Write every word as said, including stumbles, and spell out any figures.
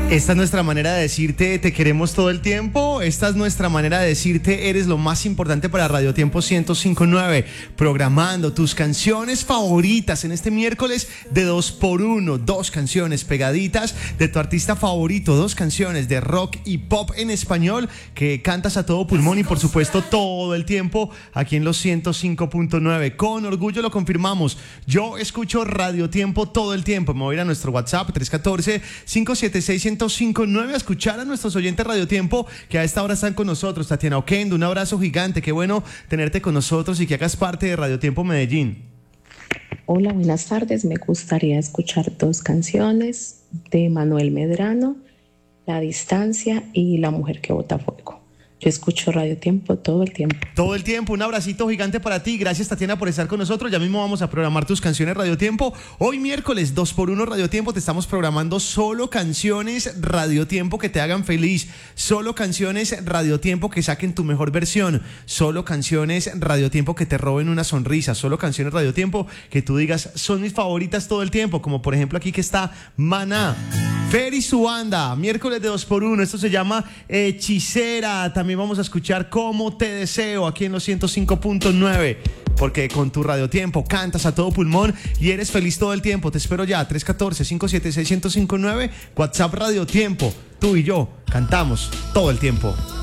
Esta es nuestra manera de decirte te queremos todo el tiempo. Esta es nuestra manera de decirte eres lo más importante para Radio Tiempo ciento cinco punto nueve. Programando tus canciones favoritas en este miércoles de dos por uno. Dos canciones pegaditas de tu artista favorito. Dos canciones de rock y pop en español que cantas a todo pulmón y por supuesto todo el tiempo aquí en los ciento cinco punto nueve. Con orgullo lo confirmamos. Yo escucho Radio Tiempo todo el tiempo. Me voy a ir a nuestro WhatsApp tres uno cuatro, cinco siete seis, uno cero cinco nueve a escuchar a nuestros oyentes Radio Tiempo que a esta hora están con nosotros. Tatiana Oquendo, un abrazo gigante, qué bueno tenerte con nosotros y que hagas parte de Radio Tiempo Medellín. Hola, buenas tardes, me gustaría escuchar dos canciones de Manuel Medrano, La Distancia y La Mujer que Bota Fuego. Yo escucho Radio Tiempo todo el tiempo. Todo el tiempo, un abracito gigante para ti. Gracias, Tatiana, por estar con nosotros. Ya mismo vamos a programar tus canciones Radio Tiempo. Hoy miércoles, dos por uno Radio Tiempo, te estamos programando solo canciones Radio Tiempo que te hagan feliz. Solo canciones Radio Tiempo que saquen tu mejor versión. Solo canciones Radio Tiempo que te roben una sonrisa. Solo canciones Radio Tiempo que tú digas son mis favoritas todo el tiempo. Como por ejemplo aquí que está Maná, Fer y su banda. Miércoles de dos por uno. Esto se llama Hechicera. También vamos a escuchar Cómo te deseo aquí en los ciento cinco punto nueve, porque con tu Radio Tiempo cantas a todo pulmón y eres feliz todo el tiempo. Te espero ya, tres uno cuatro, cinco siete seis, uno cero cinco nueve, WhatsApp Radio Tiempo. Tú y yo cantamos todo el tiempo.